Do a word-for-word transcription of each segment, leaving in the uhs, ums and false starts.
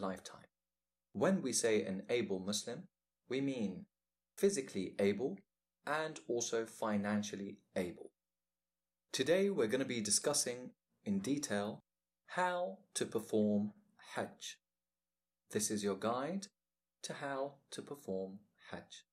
lifetime. When we say an able Muslim, we mean physically able and also financially able. Today we're going to be discussing in detail how to perform Hajj. This is your guide to how to perform Hajj.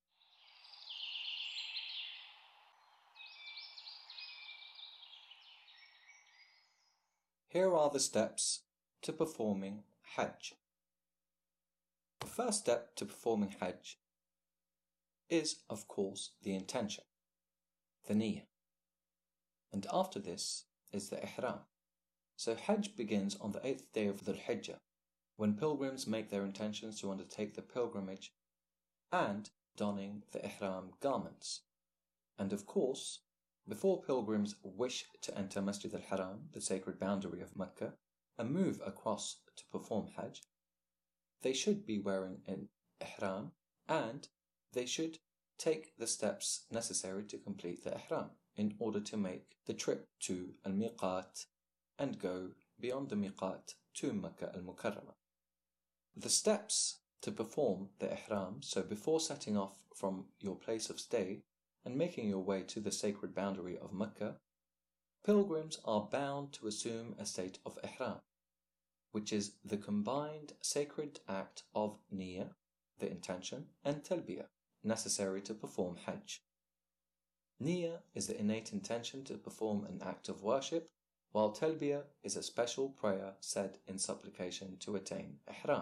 Here are the steps to performing Hajj. The first step to performing Hajj is, of course, the intention, the niyyah. And after this is the ihram. So Hajj begins on the eighth day of Dhul Hijjah, when pilgrims make their intentions to undertake the pilgrimage and donning the ihram garments. And of course, before pilgrims wish to enter Masjid al-Haram, the sacred boundary of Mecca, and move across to perform Hajj, they should be wearing an ihram and they should take the steps necessary to complete the ihram in order to make the trip to al-miqat and go beyond the miqat to Mecca al-Mukarramah. The steps to perform the ihram, so before setting off from your place of stay and making your way to the sacred boundary of Mecca, pilgrims are bound to assume a state of ihram, which is the combined sacred act of niyyah, the intention, and talbiyah, necessary to perform Hajj. Niyyah is the innate intention to perform an act of worship, while talbiyah is a special prayer said in supplication to attain ihram.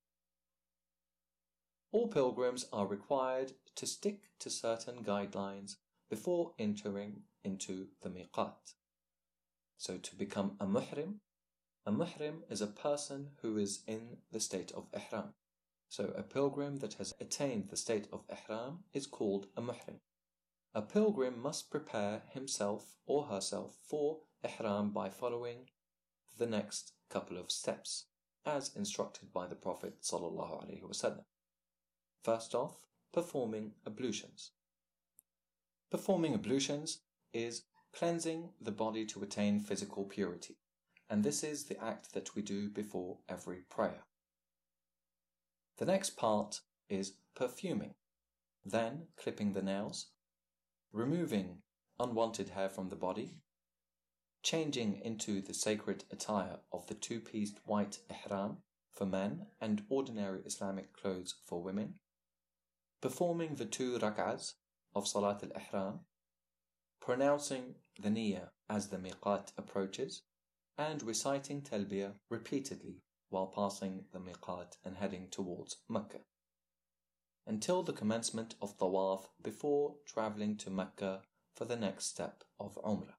All pilgrims are required to stick to certain guidelines before entering into the miqat. So to become a muhrim, a muhrim is a person who is in the state of ihram. So a pilgrim that has attained the state of ihram is called a muhrim. A pilgrim must prepare himself or herself for ihram by following the next couple of steps, as instructed by the Prophet ﷺ. First off, performing ablutions. Performing ablutions is cleansing the body to attain physical purity, and this is the act that we do before every prayer. The next part is perfuming, then clipping the nails, removing unwanted hair from the body, changing into the sacred attire of the two-pieced white ihram for men and ordinary Islamic clothes for women, performing the two rak'ahs of Salat al-Ihram, pronouncing the niyyah as the miqat approaches, and reciting talbiyah repeatedly while passing the miqat and heading towards Mecca, until the commencement of tawaf before travelling to Mecca for the next step of Umrah.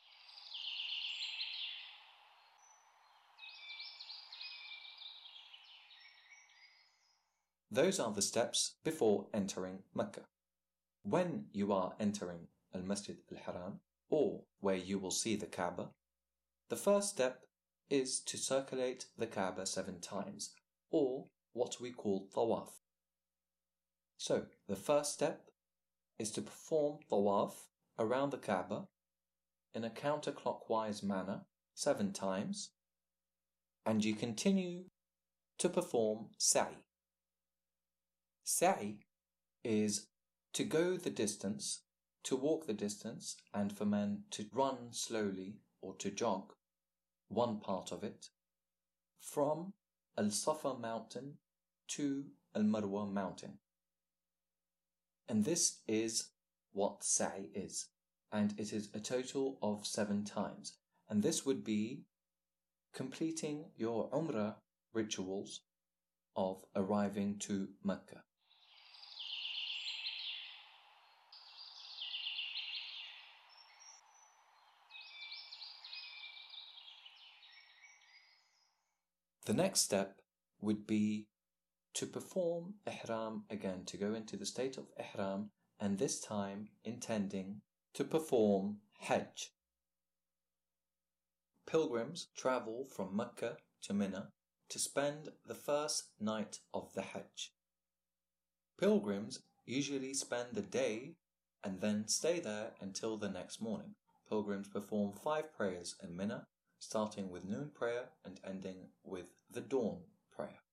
Those are the steps before entering Mecca. When you are entering Al-Masjid al-Haram, or where you will see the Kaaba, the first step is to circulate the Kaaba seven times, or what we call tawaf. So, the first step is to perform tawaf around the Kaaba in a counterclockwise manner seven times, and you continue to perform sa'i. Sa'i is to go the distance, to walk the distance, and for men to run slowly or to jog one part of it from Al-Safa mountain to Al-Marwa mountain. And this is what sa'i is, and it is a total of seven times. And this would be completing your Umrah rituals of arriving to Mecca. The next step would be to perform ihram again, to go into the state of ihram, and this time intending to perform Hajj. Pilgrims travel from Mecca to Mina to spend the first night of the Hajj. Pilgrims usually spend the day and then stay there until the next morning. Pilgrims perform five prayers in Mina, starting with noon prayer and ending with the dawn prayer.